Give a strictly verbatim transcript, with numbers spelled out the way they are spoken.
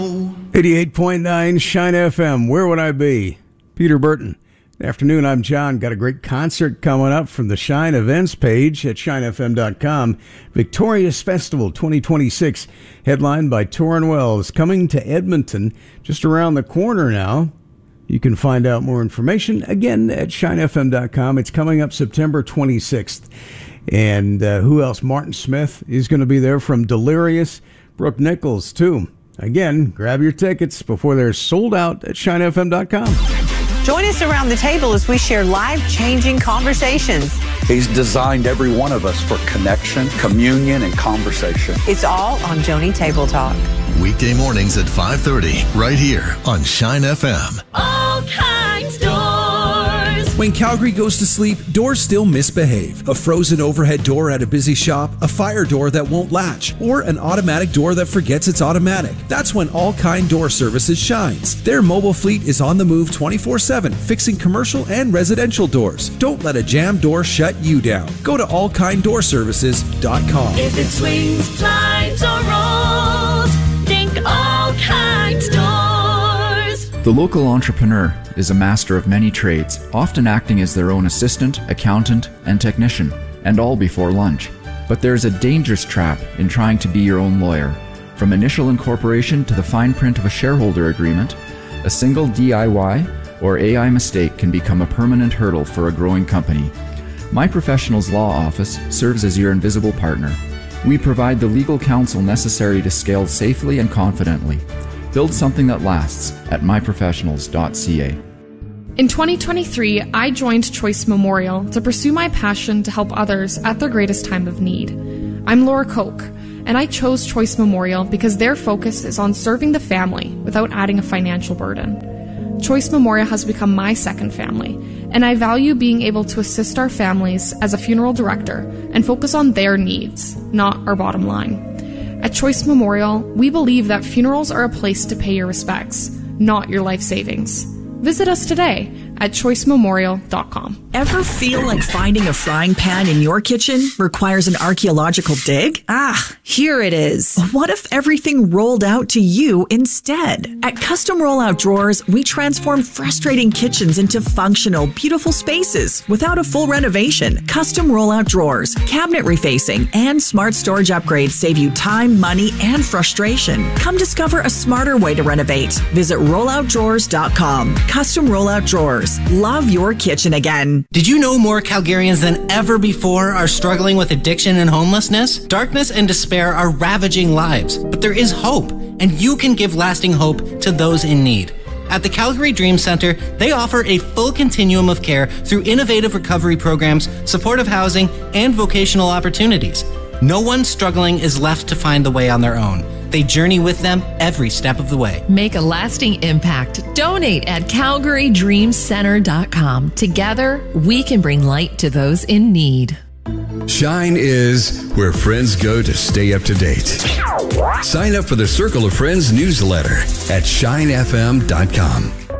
eighty-eight point nine Shine F M. Where would I be? Peter Burton. Good afternoon, I'm John. Got a great concert coming up from the Shine events page at shine f m dot com. Victorious Festival twenty twenty-six, headlined by Torrin Wells, coming to Edmonton just around the corner now. You can find out more information, again, at shine f m dot com. It's coming up September twenty-sixth. And uh, who else? Martin Smith is going to be there from Delirious. Brooke Nichols, too. Again, grab your tickets before they're sold out at shine f m dot com. Join us around the table as we share life-changing conversations. He's designed every one of us for connection, communion, and conversation. It's all on Joni Table Talk. Weekday mornings at five thirty, right here on Shine F M. All Kinds Doors. When Calgary goes to sleep, doors still misbehave. A frozen overhead door at a busy shop, a fire door that won't latch, or an automatic door that forgets it's automatic. That's when All Kind Door Services shines. Their mobile fleet is on the move twenty-four seven, fixing commercial and residential doors. Don't let a jammed door shut you down. Go to all kind door services dot com. If it swings, slides, or rolls, think All Kinds Doors. The local entrepreneur is a master of many trades, often acting as their own assistant, accountant, and technician, and all before lunch. But there's a dangerous trap in trying to be your own lawyer. From initial incorporation to the fine print of a shareholder agreement, a single D I Y or A I mistake can become a permanent hurdle for a growing company. My Professionals Law Office serves as your invisible partner. We provide the legal counsel necessary to scale safely and confidently. Build something that lasts at my professionals dot c a. In twenty twenty-three, I joined Choice Memorial to pursue my passion to help others at their greatest time of need. I'm Laura Koch, and I chose Choice Memorial because their focus is on serving the family without adding a financial burden. Choice Memorial has become my second family, and I value being able to assist our families as a funeral director and focus on their needs, not our bottom line. At Choice Memorial, we believe that funerals are a place to pay your respects, not your life savings. Visit us today at choice memorial dot com. Ever feel like finding a frying pan in your kitchen requires an archaeological dig? Ah, here it is. What if everything rolled out to you instead? At Custom Rollout Drawers, we transform frustrating kitchens into functional, beautiful spaces without a full renovation. Custom Rollout Drawers, cabinet refacing, and smart storage upgrades save you time, money, and frustration. Come discover a smarter way to renovate. Visit rollout drawers dot com. Custom Rollout Drawers. Love your kitchen again. Did you know more Calgarians than ever before are struggling with addiction and homelessness? Darkness and despair are ravaging lives, but there is hope, and you can give lasting hope to those in need. At the Calgary Dream Center, they offer a full continuum of care through innovative recovery programs, supportive housing, and vocational opportunities. No one struggling is left to find the way on their own. They journey with them every step of the way. Make a lasting impact. Donate at calgary dream center dot com. Together, we can bring light to those in need. Shine is where friends go to stay up to date. Sign up for the Circle of Friends newsletter at shine f m dot com.